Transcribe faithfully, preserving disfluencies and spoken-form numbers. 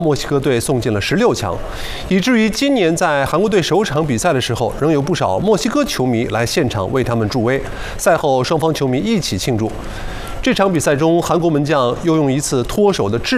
墨西哥队送进了十六强，以至于今年在韩国队首场比赛的时候，仍有不少墨西哥球迷来现场为他们助威。赛后，双方球迷一起庆祝。这场比赛中，韩国门将又用一次脱手的致